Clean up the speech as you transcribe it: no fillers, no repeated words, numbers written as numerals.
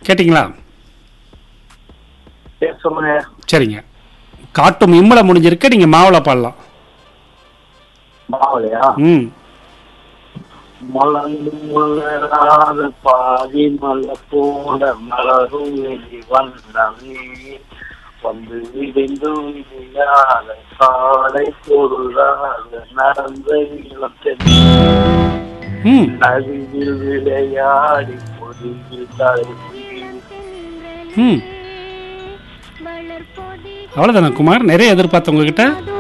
கேட்டிங்களா? சொல்லுங்க. சரிங்க. காட்டும் இம்மலை முடிஞ்சிருக்கு, நீங்கள் மாவில் பாடலாம். மாவளையா? ம். மலர்ந்து மலராத பாதி மலை போல மலரும் வெளி வந்தவே வந்து விடிந்து விடியாத காலை பொருளாத நடந்த இளத்தென் ம். நதியில் விளையாடி பொதியில் தழுவி. ம். அவ்வளோதானே குமார்? நிறைய எதிர்பார்த்த உங்ககிட்ட.